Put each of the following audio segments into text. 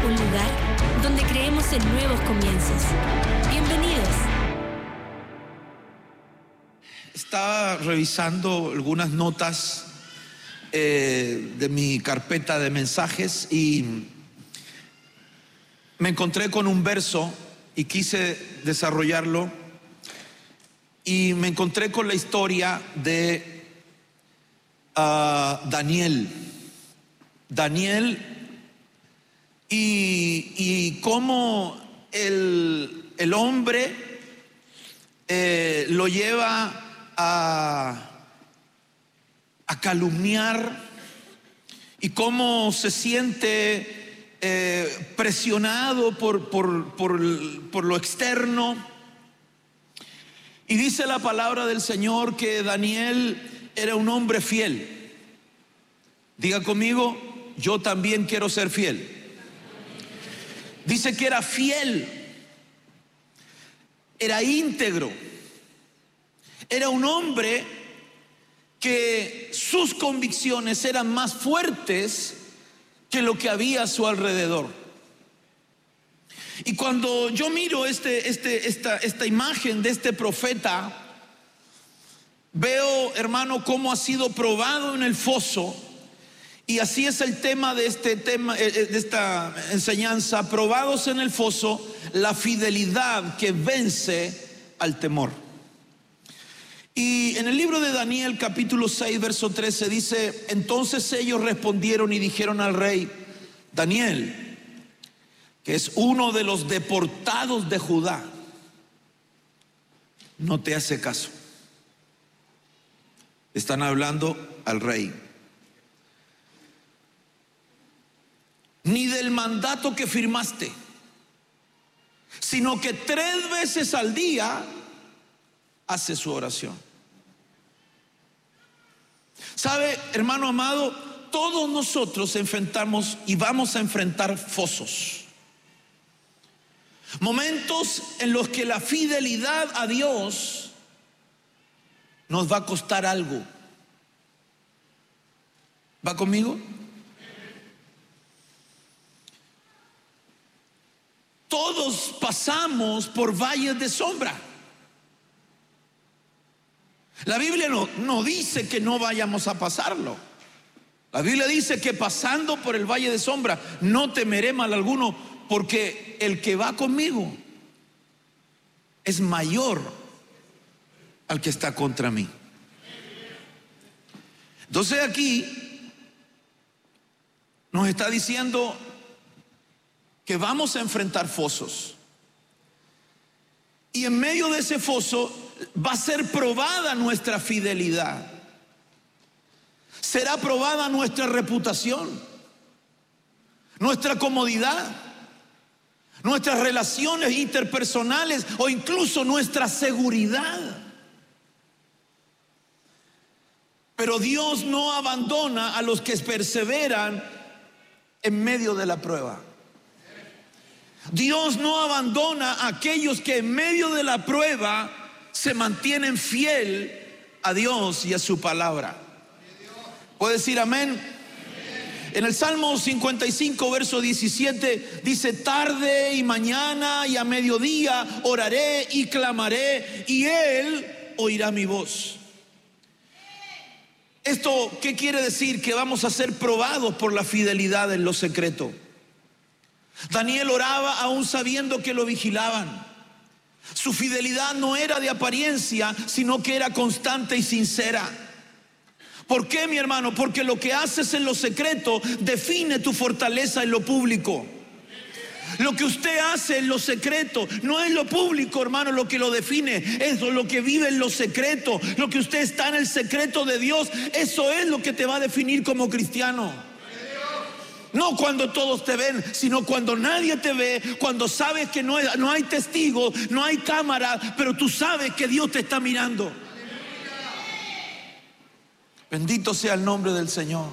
un lugar donde creemos en nuevos comienzos. Bienvenidos. Estaba revisando algunas notas de mi carpeta de mensajes y me encontré con un verso y quise desarrollarlo, y me encontré con la historia de Daniel y cómo el hombre lo lleva a calumniar, y cómo se siente presionado por lo externo. Y dice la palabra del Señor que Daniel era un hombre fiel. Diga conmigo: yo también quiero ser fiel. Dice que era fiel, era íntegro, era un hombre que sus convicciones eran más fuertes que lo que había a su alrededor. Y cuando yo miro esta imagen de este profeta, veo, hermano, cómo ha sido probado en el foso. Y así es el tema de esta enseñanza: probados en el foso, la fidelidad que vence al temor. Y en el libro de Daniel, capítulo 6, verso 13, dice: entonces ellos respondieron y dijeron al rey: Daniel, que es uno de los deportados de Judá, no te hace caso. Están hablando al rey. Ni del mandato que firmaste, sino que 3 veces al día hace su oración. ¿Sabe, hermano amado? Todos nosotros enfrentamos y vamos a enfrentar fosos, momentos en los que la fidelidad a Dios nos va a costar algo. ¿Va conmigo? Todos pasamos por valles de sombra. La Biblia no dice que no vayamos a pasarlo. La Biblia dice que pasando por el valle de sombra no temeré mal alguno, porque el que va conmigo es mayor al que está contra mí. Entonces aquí nos está diciendo que vamos a enfrentar fosos, y en medio de ese foso va a ser probada nuestra fidelidad, será probada nuestra reputación, nuestra comodidad, nuestras relaciones interpersonales o incluso nuestra seguridad. Pero Dios no abandona a los que perseveran en medio de la prueba. Dios no abandona a aquellos que en medio de la prueba se mantienen fiel a Dios y a su palabra. ¿Puede decir amén? En el Salmo 55, verso 17, dice: tarde y mañana y a mediodía oraré y clamaré, y Él oirá mi voz. ¿Esto qué quiere decir? Que vamos a ser probados por la fidelidad en lo secreto. Daniel oraba aún sabiendo que lo vigilaban. Su fidelidad no era de apariencia, sino que era constante y sincera. ¿Por qué, mi hermano? Porque lo que haces en lo secreto define tu fortaleza en lo público. Lo que usted hace en lo secreto no es lo público, hermano, lo que lo define. Es lo que vive en lo secreto. Lo que usted está en el secreto de Dios, eso es lo que te va a definir como cristiano. No cuando todos te ven, sino cuando nadie te ve, cuando sabes que no hay testigos, no hay cámara, pero tú sabes que Dios te está mirando. Bendito sea el nombre del Señor.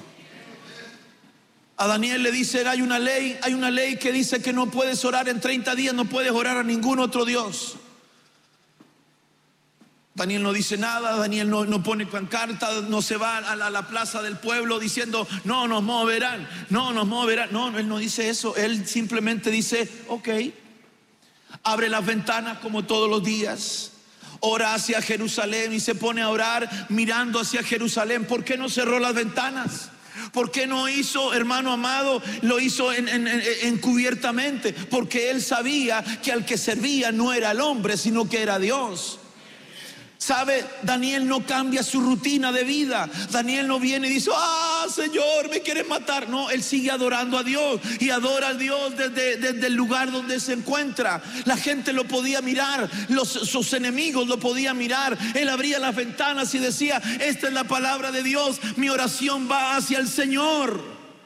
A Daniel le dice: hay una ley que dice que no puedes orar en 30 días, no puedes orar a ningún otro Dios. Daniel no dice nada, Daniel no pone pancarta, no se va a la plaza del pueblo diciendo, no nos moverán, no nos moverán. No, él no dice eso, él simplemente dice, ok, abre las ventanas como todos los días, ora hacia Jerusalén y se pone a orar mirando hacia Jerusalén. ¿Por qué no cerró las ventanas? ¿Por qué no hizo, hermano amado, lo hizo encubiertamente? Porque él sabía que al que servía no era el hombre, sino que era Dios. ¿Sabe? Daniel no cambia su rutina de vida. Daniel no viene y dice, Señor, me quieres matar. No, él sigue adorando a Dios y adora a Dios desde el lugar donde se encuentra. La gente lo podía mirar, sus enemigos lo podían mirar. Él abría las ventanas y decía, esta es la palabra de Dios, mi oración va hacia el Señor.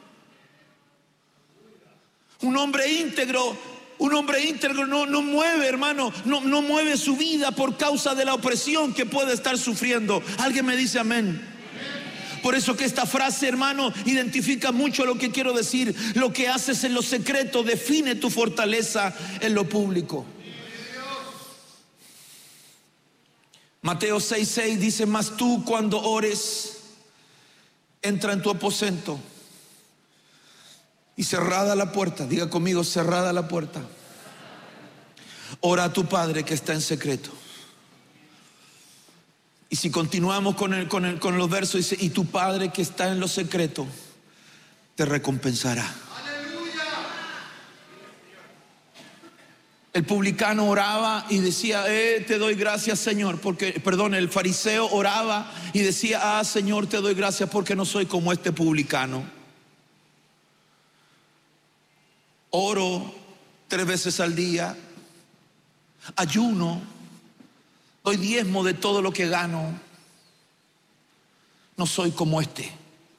Un hombre íntegro no mueve, hermano, no mueve su vida por causa de la opresión que puede estar sufriendo. ¿Alguien me dice amén? Por eso que esta frase, hermano, identifica mucho lo que quiero decir. Lo que haces en lo secreto define tu fortaleza en lo público. Mateo 6:6 dice, mas tú cuando ores, entra en tu aposento y cerrada la puerta, diga conmigo, cerrada la puerta, ora a tu Padre que está en secreto. Y si continuamos con los versos, dice, y tu Padre que está en lo secreto te recompensará. El publicano oraba y decía, te doy gracias, Señor, el fariseo oraba y decía, Señor, te doy gracias porque no soy como este publicano. Oro 3 veces al día, ayuno, doy diezmo de todo lo que gano. No soy como este.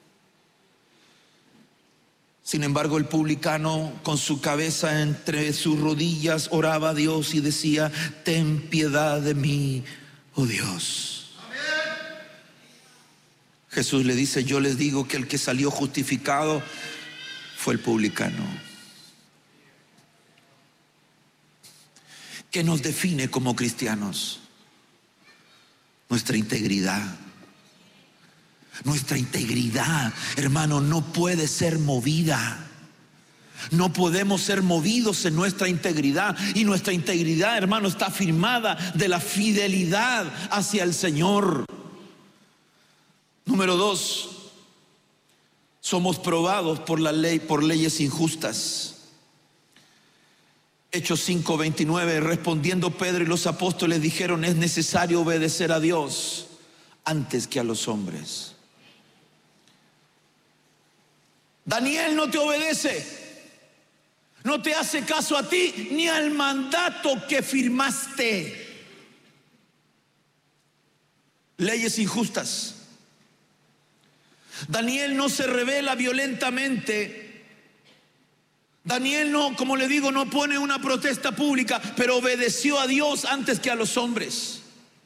Sin embargo, el publicano, con su cabeza entre sus rodillas, oraba a Dios y decía, ten piedad de mí, oh Dios. Amén. Jesús le dice, yo les digo que el que salió justificado fue el publicano. ¿Qué nos define como cristianos? Nuestra integridad. Nuestra integridad, hermano, no puede ser movida. No podemos ser movidos en nuestra integridad. Y nuestra integridad, hermano, está firmada de la fidelidad hacia el Señor. Número 2, somos probados por la ley, por leyes injustas. Hechos 5:29, respondiendo Pedro y los apóstoles dijeron, es necesario obedecer a Dios antes que a los hombres. Daniel no te obedece, no te hace caso a ti ni al mandato que firmaste. Leyes injustas. Daniel no se rebela violentamente. Daniel no, como le digo, no pone una protesta pública, pero obedeció a Dios antes que a los hombres.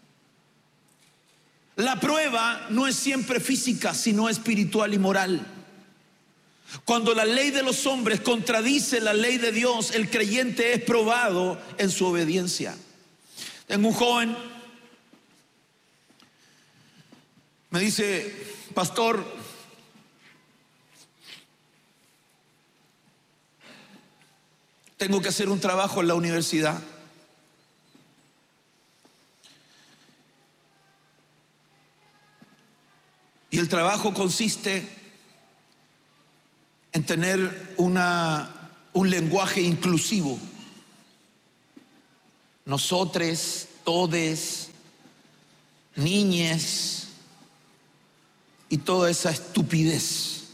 La prueba no es siempre física, sino espiritual y moral. Cuando la ley de los hombres contradice la ley de Dios, el creyente es probado en su obediencia. Tengo un joven, me dice, pastor, tengo que hacer un trabajo en la universidad. Y el trabajo consiste en tener un lenguaje inclusivo. Nosotres, todes, niñes y toda esa estupidez.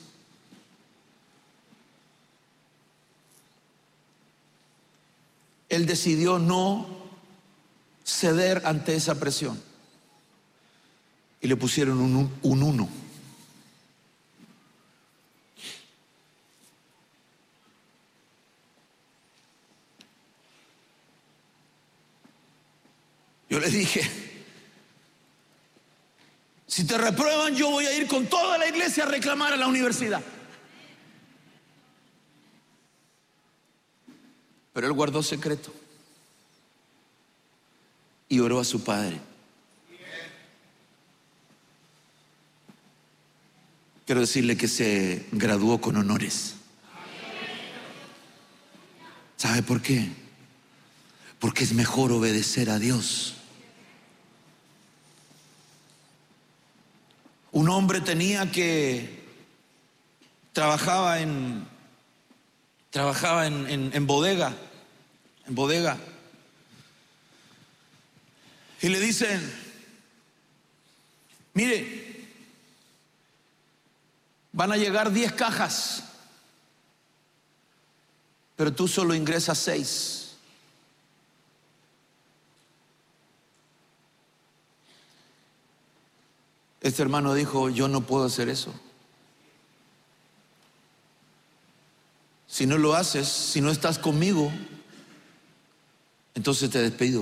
Él decidió no ceder ante esa presión y le pusieron un 1. Yo le dije, si te reprueban, yo voy a ir con toda la iglesia a reclamar a la universidad. Pero él guardó secreto y oró a su padre. quiero decirle que se graduó con honores. ¿Sabe por qué? Porque es mejor obedecer a Dios. Un hombre trabajaba en bodega, y le dicen: mire, van a llegar 10 cajas, pero tú solo ingresas 6. Este hermano dijo: yo no puedo hacer eso. Si no lo haces, si no estás conmigo, entonces te despido.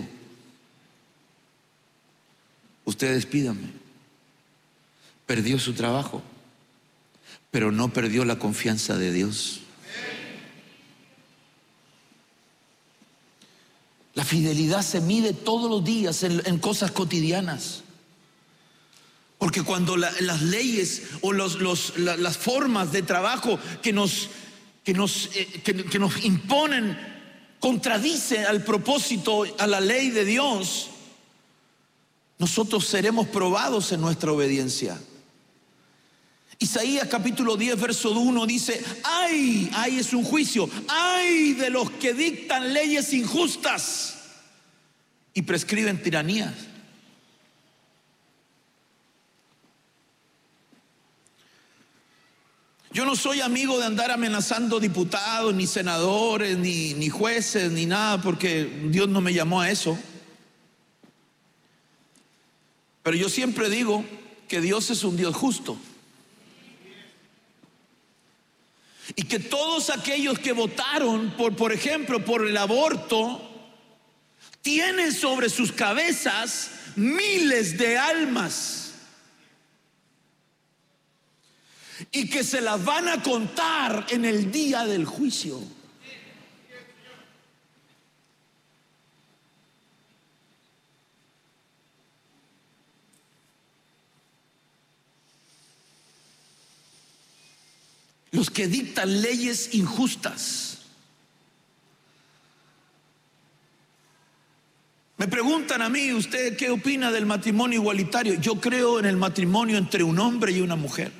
Usted despídame. Perdió su trabajo, pero no perdió la confianza de Dios. La fidelidad se mide todos los días en cosas cotidianas. Porque cuando las leyes o las formas de trabajo que nos imponen contradicen al propósito, a la ley de Dios, nosotros seremos probados en nuestra obediencia. Isaías capítulo 10 verso 1 dice: ay es un juicio, ay de los que dictan leyes injustas y prescriben tiranías. Yo no soy amigo de andar amenazando diputados, ni senadores, ni jueces, ni nada, porque Dios no me llamó a eso. Pero yo siempre digo que Dios es un Dios justo. Y que todos aquellos que votaron por ejemplo, por el aborto, tienen sobre sus cabezas miles de almas. Y que se las van a contar en el día del juicio. Los que dictan leyes injustas. Me preguntan a mí: ¿usted qué opina del matrimonio igualitario? Yo creo en el matrimonio entre un hombre y una mujer.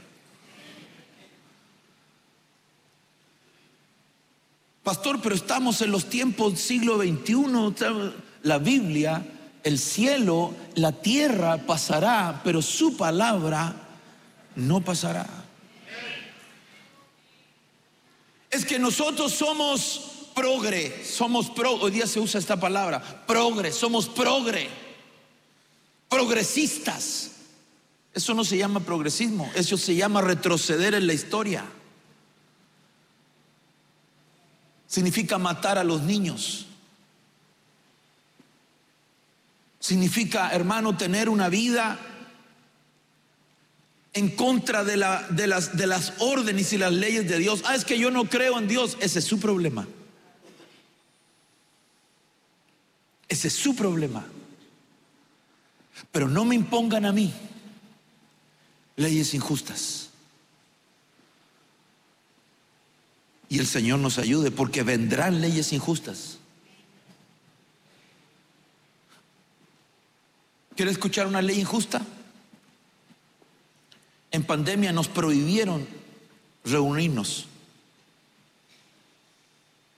Pastor, pero estamos en los tiempos siglo XXI. La Biblia, el cielo, la tierra pasará, pero su palabra no pasará. Es que nosotros somos progre, hoy día se usa esta palabra, somos progresistas. Eso no se llama progresismo, eso se llama retroceder en la historia. Significa matar a los niños. Significa, hermano, tener una vida en contra de las órdenes y las leyes de Dios. Es que yo no creo en Dios. Ese es su problema. Ese es su problema. Pero no me impongan a mí leyes injustas. Y el Señor nos ayude, porque vendrán leyes injustas. ¿Quiere escuchar una ley injusta? En pandemia nos prohibieron reunirnos.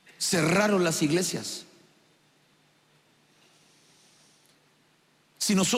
Cerraron las iglesias. Si nosotros